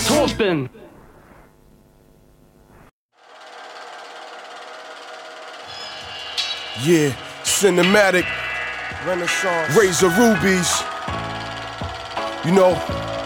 tot bin. Yeah, cinematic, Renaissance, Razor Rubies. You know,